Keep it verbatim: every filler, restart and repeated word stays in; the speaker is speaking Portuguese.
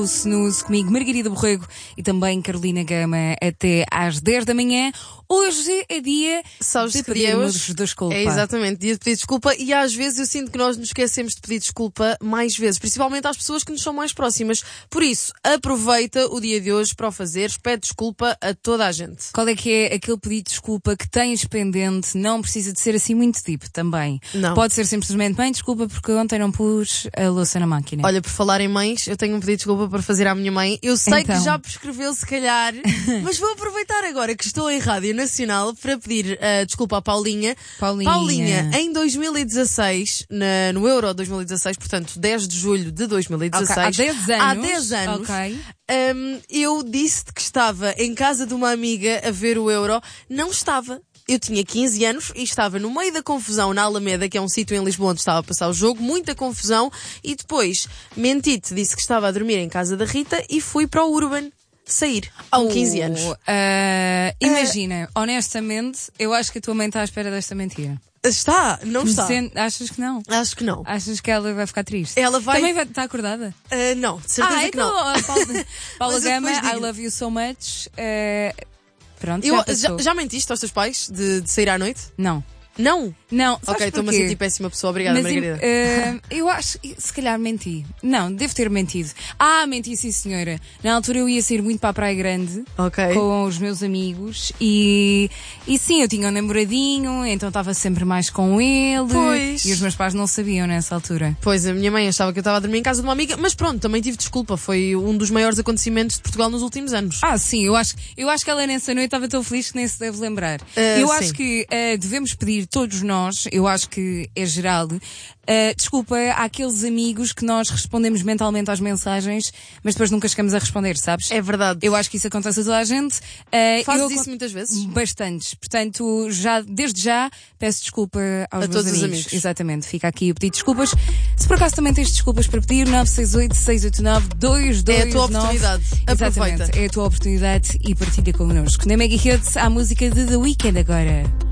O Snooze comigo, Margarida Borrego e também Carolina Gama até às dez da manhã. Hoje é dia Sabes de que dia é pedirmos hoje? desculpa. É exatamente, dia de pedir desculpa, e às vezes eu sinto que nós nos esquecemos de pedir desculpa mais vezes, principalmente às pessoas que nos são mais próximas. Por isso, aproveita o dia de hoje para o fazeres, pede desculpa a toda a gente. Qual é que é aquele pedido de desculpa que tens pendente? Não precisa de ser assim muito deep também. Não. Pode ser simplesmente, mãe, desculpa porque ontem não pus a louça na máquina. Olha, por falar em mães, eu tenho um pedido de desculpa para fazer à minha mãe. Eu sei Então. que já prescreveu se calhar, mas vou aproveitar agora que estou em Rádio Nacional para pedir uh, desculpa à Paulinha. Paulinha. Paulinha, em dois mil e dezasseis, na, no Euro dois mil e dezasseis, portanto dez de julho de dois mil e dezasseis. Okay. Há dez anos. Há dez anos. Ok. Um, eu disse-te que estava em casa de uma amiga a ver o Euro. Não estava. Eu tinha quinze anos e estava no meio da confusão na Alameda, que é um sítio em Lisboa onde estava a passar o jogo, muita confusão, e depois menti-te, disse que estava a dormir em casa da Rita e fui para o Urban sair, com quinze anos. Uh, imagina, uh, honestamente, eu acho que a tua mãe está à espera desta mentira. Está, não está. Sente, achas que não? Acho que não. Achas que ela vai ficar triste? Ela vai... Também vai estar acordada? Uh, não, de certeza ah, que então, não. Uh, Paula, Paula Gama, I digo... love you so much. Uh, pronto, eu, já, já, já mentiste aos teus pais de, de sair à noite? Não. Não? Não, ok, estou-me a sentir péssima pessoa. Obrigada, Mas, Margarida. Uh, eu acho, se calhar menti. Não, devo ter mentido. Ah, menti, sim, senhora. Na altura eu ia sair muito para a Praia Grande okay. com os meus amigos e, e sim, eu tinha um namoradinho, então estava sempre mais com ele. Pois. E os meus pais não sabiam nessa altura. Pois, a minha mãe achava que eu estava a dormir em casa de uma amiga, mas pronto, também tive desculpa. Foi um dos maiores acontecimentos de Portugal nos últimos anos. Ah, sim, eu acho, eu acho que ela nessa noite estava tão feliz que nem se deve lembrar. Uh, eu sim. acho que uh, devemos pedir todos nós, eu acho que é geral, uh, desculpa àqueles amigos que nós respondemos mentalmente às mensagens, mas depois nunca chegamos a responder, sabes? É verdade. Eu acho que isso acontece a toda a gente. Uh, Fazes eu, isso muitas vezes? Bastantes. Portanto, já, desde já, peço desculpa aos a meus todos amigos. Os amigos. Exatamente. Fica aqui o pedido de desculpas. Se por acaso também tens desculpas para pedir, nove seis oito, seis oito nove, dois dois nove. É a tua oportunidade. Exatamente. Aproveita. É a tua oportunidade e partilha connosco. Na Mega Hits, há a música de The Weeknd agora.